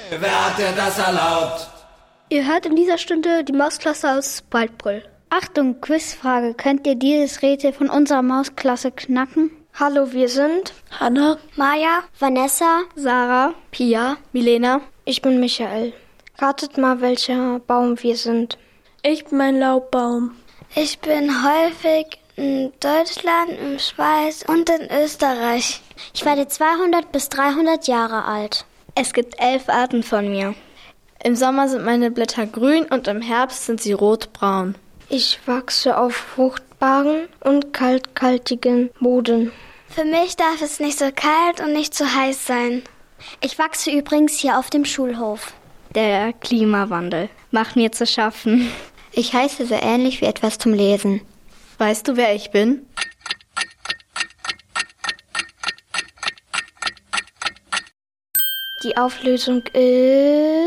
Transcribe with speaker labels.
Speaker 1: Wer hat dir das erlaubt?
Speaker 2: Ihr hört in dieser Stunde die Mausklasse aus Waldbröl.
Speaker 3: Achtung, Quizfrage. Könnt ihr dieses Rätsel von unserer Mausklasse knacken?
Speaker 2: Hallo, wir sind
Speaker 4: Hanna,
Speaker 3: Maja, Vanessa,
Speaker 2: Sarah,
Speaker 4: Pia,
Speaker 2: Milena.
Speaker 5: Ich bin Michael. Ratet mal, welcher Baum wir sind.
Speaker 4: ich bin ein Laubbaum.
Speaker 3: ich bin häufig in Deutschland, in Schweiz und in Österreich. Ich werde 200 bis 300 Jahre alt.
Speaker 2: Es gibt 11 Arten von mir.
Speaker 4: Im Sommer sind meine Blätter grün und im Herbst sind sie rotbraun.
Speaker 5: Ich wachse auf fruchtbaren und kalkhaltigen Boden.
Speaker 3: Für mich darf es nicht so kalt und nicht zu heiß sein. Ich wachse übrigens hier auf dem Schulhof.
Speaker 2: Der Klimawandel macht mir zu schaffen.
Speaker 3: Ich heiße so ähnlich wie etwas zum Lesen.
Speaker 4: Weißt du, wer ich bin?
Speaker 5: Die Auflösung ist...